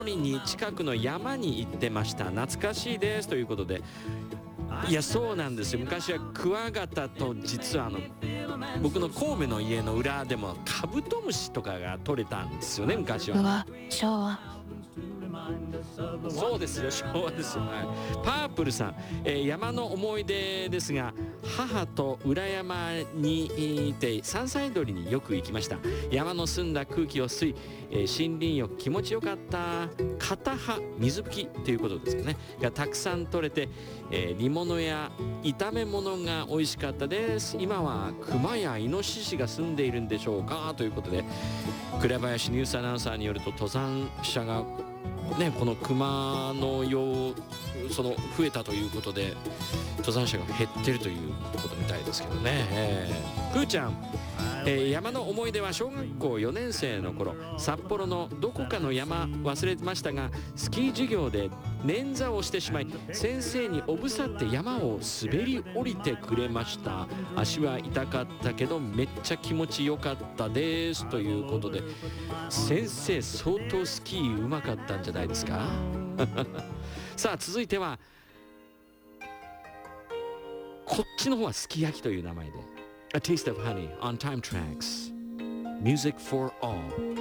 に近くの山に行ってました。懐かしいですということで、いやそうなんですよ。昔はクワガタと、実は僕の神戸の家の裏でもカブトムシとかが取れたんですよね、昔は。 うわ、昭和。 そうですよ、昭和ですよ、はい、パープルさん、山の思い出ですが、母と裏山にいて山菜採りによく行きました。山の澄んだ空気を吸い、森林浴気持ちよかった。片葉水吹きということですかねがたくさん取れて、煮物や炒め物が美味しかったです。今は熊やイノシシが住んでいるんでしょうかということで、紅林ニュースアナウンサーによると、登山者がね、この熊の増えたということで、登山者が減ってるということみたいですけどね。くーちゃん、山の思い出は小学校4年生の頃、札幌のどこかの山忘れましたが、スキー授業で捻挫をしてしまい、先生におぶさって山を滑り降りてくれました。足は痛かったけどめっちゃ気持ちよかったですということで、先生相当スキーうまかったんじゃないですかさあ続いては、こっちの方はすき焼きという名前で、A Taste of Honey on Time Tracks Music for All